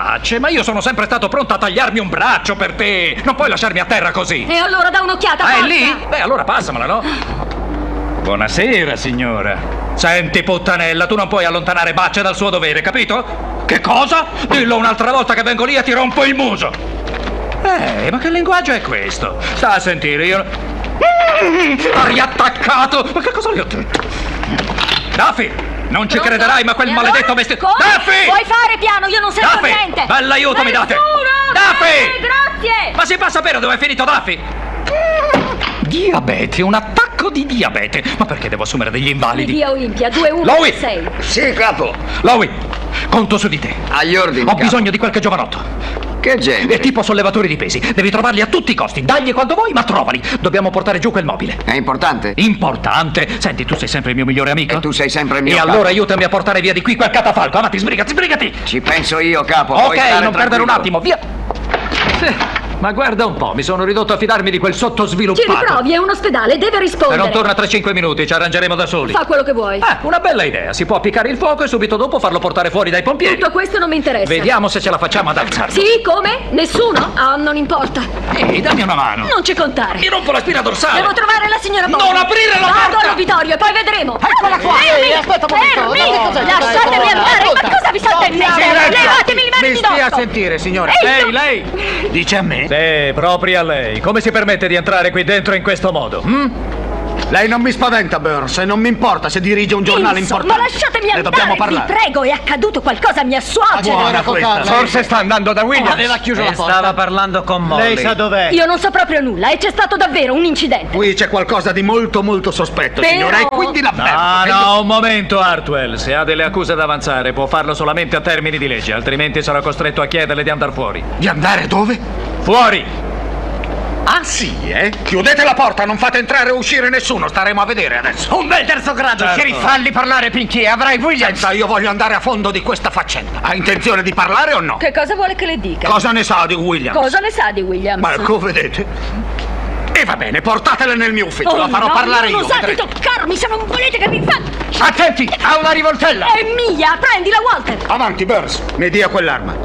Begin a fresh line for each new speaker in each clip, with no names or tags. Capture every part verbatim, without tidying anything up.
minacce, ma io sono sempre stato pronto a tagliarmi un braccio per te. Non puoi lasciarmi a terra così.
E allora da un'occhiata,
Ah, è
forza!
lì? Beh, allora passamela, no? Buonasera, signora. Senti, puttanella, tu non puoi allontanare Baccia dal suo dovere, capito? Che cosa? Dillo un'altra volta che vengo lì e ti rompo il muso. Eh, ma che linguaggio è questo? Sta a sentire, io... Mm, ha riattaccato! Ma che cosa gli ho detto? Daffy, non ci
Pronto?
crederai, ma quel
E
maledetto
allora?
vestito...
Come?
Daffy!
Puoi fare piano, io non sento
Daffy!
niente!
Bella aiuto mi date!
Nessuno!
Daffy!
Eh, grazie!
Ma si fa sapere dove è finito Daffy? Diabete, un attacco di diabete. Ma perché devo assumere degli
Di
invalidi?
via Olimpia, due uno
Lowy!
sei.
Sì, capo.
Lowy, conto su di te.
Agli ordini,
Ho
capo.
bisogno di qualche giovanotto.
Che genere?
È tipo sollevatori di pesi. Devi trovarli a tutti i costi. Dagli quando vuoi, ma trovali. Dobbiamo portare giù quel mobile.
È importante?
Importante. Senti, tu sei sempre il mio migliore amico.
E tu sei sempre il mio
E
capo.
allora aiutami a portare via di qui quel catafalco. Avanti, sbrigati, sbrigati.
Ci penso io, capo.
Ok,
Puoi stare
non perdere un
tranquillo.
attimo, via. Eh, Ma guarda un po', mi sono ridotto a fidarmi di quel
Ci
sottosviluppato.
riprovi, è un ospedale, deve
Se
rispondere.
non torna tra cinque minuti, ci arrangeremo da soli.
Fa quello che vuoi.
Ah, una bella idea. Si può appiccare il fuoco e subito dopo farlo portare fuori dai pompieri.
Tutto questo non mi interessa.
Vediamo se ce la facciamo ad alzarlo.
Sì, come? Nessuno? Ah, non importa.
Ehi, dammi una mano.
Non ci contare.
Mi rompo la spina dorsale.
Devo trovare la signora Bobby.
Non aprire la
Vado
porta!
all'obitorio e poi vedremo.
Eccola qua!
Fermi!
Ehi, aspetta un momento.
Fermi!
No, cos'è?
Lasciatemi
Dai,
andare!
ascolta.
Ma cosa vi salta in mente?
Silenzio!
Levatemi le mani
Mi
di
stia a
dosso!
sentire, signore.
Ehi,
Lei,
tu-
lei!
Dice a me?
Sì, proprio a lei. Come si permette di entrare qui dentro in questo modo? hm?
Lei non mi spaventa, Burns, e non mi importa se dirige un giornale
Insomma,
importante.
lasciatemi
Ne
andare,
dobbiamo
vi
parlare.
prego, è accaduto qualcosa a mia suocera.
Buona questa.
Forse sta andando da Williams.
Aveva chiuso la porta.
Stava parlando con Molly.
Lei sa dov'è?
Io non so proprio nulla e c'è stato davvero un incidente.
Qui c'è qualcosa di molto molto sospetto,
Però-
signora, e quindi la
Ah, no, un momento, Hartwell. Se ha delle accuse da avanzare, può farlo solamente a termini di legge, altrimenti sarò costretto a chiederle di andare fuori.
Di andare dove?
Fuori!
Ah sì, eh? Chiudete la porta, non fate entrare o uscire nessuno, staremo a vedere adesso.
Un bel terzo grado,
Certo.
sheriff, falli parlare Pinky, avrai Williams.
Senza, io voglio andare a fondo di questa faccenda. Ha intenzione di parlare o no?
Che cosa vuole che le dica?
Cosa ne sa di Williams?
Cosa ne sa di Williams?
Ma ecco, vedete? E va bene, portatela nel mio ufficio,
Oh,
la farò
no,
parlare
non
io.
osate
vedrete.
toccarmi se non volete che vi faccia.
Attenti, ha una rivoltella.
È mia, prendila, Walter.
Avanti, Burns, mi dia quell'arma.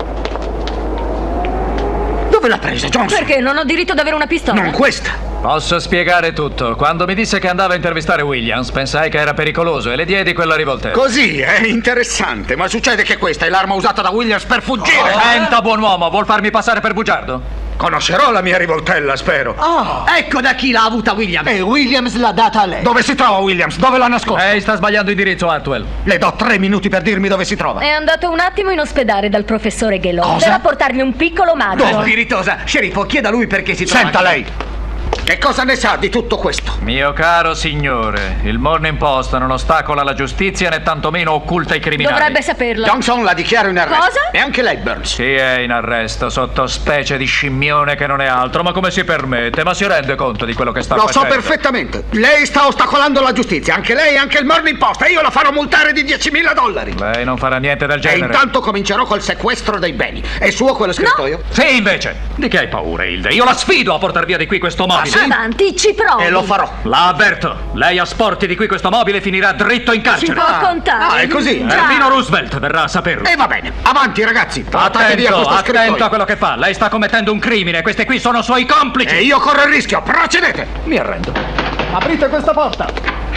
Dove l'ha presa, Johnson?
Perché non ho diritto ad avere una pistola?
Non questa.
Posso spiegare tutto. Quando mi disse che andava a intervistare Williams, pensai che era pericoloso e le diedi quella rivoltella.
Così, è interessante, ma succede che questa è l'arma usata da Williams per fuggire.
Senta, buon uomo, vuol farmi passare per bugiardo?
Conoscerò la mia rivoltella, spero.
Oh, ecco da chi l'ha avuta Williams.
E Williams l'ha data a lei.
Dove si trova Williams? Dove l'ha nascosta?
Lei sta sbagliando indirizzo, Hartwell.
Le do tre minuti per dirmi dove si trova.
È andato un attimo in ospedale dal professore Ghelò
Cosa?
per apportarmi un piccolo mago.
Spiritosa, sceriffo, chieda a lui perché si trova.
Senta lei. Che cosa ne sa di tutto questo?
Mio caro signore, il Morning Post non ostacola la giustizia né tantomeno occulta i criminali.
Dovrebbe saperlo.
Johnson la dichiaro in arresto.
Cosa?
E anche lei, Burns.
Sì, è in arresto, sotto specie di scimmione che non è altro. Ma come si permette? Ma si rende conto di quello che sta
Lo so
facendo?
perfettamente. Lei sta ostacolando la giustizia. Anche lei e anche il Morning Post. E io la farò multare di diecimila dollari.
Lei non farà niente del
E
genere.
intanto comincerò col sequestro dei beni. È suo quello scritto io?
Sì, invece. Di che hai paura, Hilde? Io la sfido a portar via di qui questo mobile.
Avanti, ci provi.
E lo farò.
La avverto. Lei a sporti di qui questo mobile finirà dritto in
Si
carcere.
può contare.
ah, è così?
Già.
Ermino Roosevelt verrà a saperlo.
E va bene. Avanti, ragazzi. Portate via
Attento,
questo scritto
attento
io.
a quello che fa. Lei sta commettendo un crimine. Questi qui sono suoi complici.
E io corro il rischio. Procedete.
Mi arrendo.
Aprite questa porta.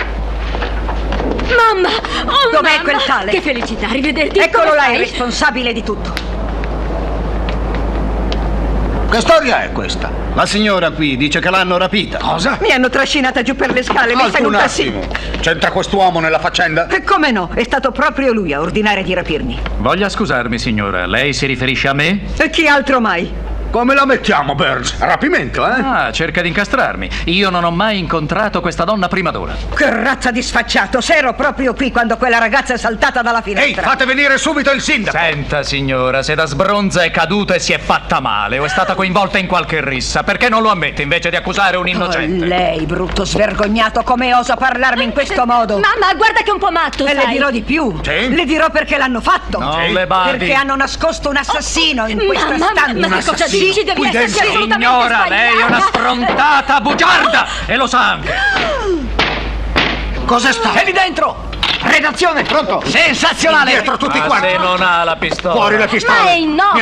Mamma! Oh,
Dov'è
mamma!
quel tale?
Che felicità, rivederti.
Eccolo
Come
là, il
stai?
responsabile di tutto.
Che storia è questa?
La signora qui dice che l'hanno rapita.
Cosa?
Mi hanno trascinata giù per le scale, mi
Alto un
tenuta sì.
attimo. C'entra quest'uomo nella faccenda?
E come no? È stato proprio lui a ordinare di rapirmi.
Voglia scusarmi, signora. Lei si riferisce a me?
E chi altro mai?
Come la mettiamo, Burns? Rapimento, eh?
Ah, cerca di incastrarmi. Io non ho mai incontrato questa donna prima d'ora.
Che razza di sfacciato! Se ero proprio qui quando quella ragazza è saltata dalla
Ehi,
finestra.
fate venire subito il sindaco!
Senta, signora, se da sbronza è caduta e si è fatta male o è stata coinvolta in qualche rissa, perché non lo ammette invece di accusare un
Oh,
innocente?
lei, brutto svergognato, come osa parlarmi in questo modo?
Mamma, guarda che è un po' matto,
E le
sai.
dirò di più.
Sì?
Le dirò perché l'hanno fatto.
Non le badi.
Perché hanno nascosto un assassino in questa
Mamma,
stanza.
ma che cosa
assassino
dici? Devi
qui
esserci
dentro.
assolutamente
Signora, lei è una
sbagliata.
sfrontata bugiarda e lo sa anche.
Cos'è stato?
È lì dentro. Redazione,
Pronto?
sensazionale.
Dietro tutti
Ma
quanti.
se non ha la pistola.
Fuori le pistole.
Ma è in no.